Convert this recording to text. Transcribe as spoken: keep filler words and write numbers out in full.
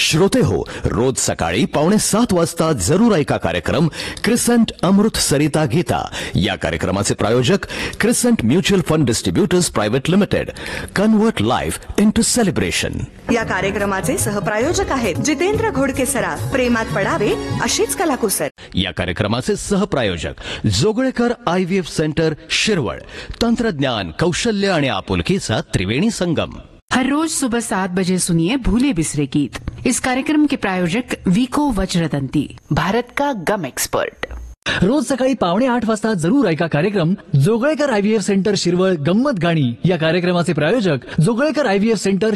श्रोते हो, रोज सकाळी पावणे सात वाजता जरूर ऐका कार्यक्रम क्रिसेंट अमृत सरिता गीता। या कार्यक्रमाचे प्रायोजक crescent mutual fund distributors private limited. Convert life into celebration. या कार्यक्रमाचे सहप्रायोजक आहेत जितेंद्र घोडके सराफ, प्रेमात पडावे अशीच कलाकुसर। या कार्यक्रमाचे सहप्रायोजक जोगळेकर आयव्हीएफ सेंटर शिरवळ। तंत्रज्ञान, कौशल्य आणि आपुलकीचा त्रिवेणी संगम। हर रोज सुबह सात बजे सुनिए भूले बिसरे गीत। इस कार्यक्रम के प्रायोजक वीको वज्रदंती, भारत का गम एक्सपर्ट। रोज सकाळी पावणे आठ वाजता जरूर ऐका कार्यक्रम जोगळेकर आयव्हीएफ सेंटर शिरवळ गंमत गाणी। या कार्यक्रमाचे प्रायोजक जोगळेकर आयव्हीएफ सेंटर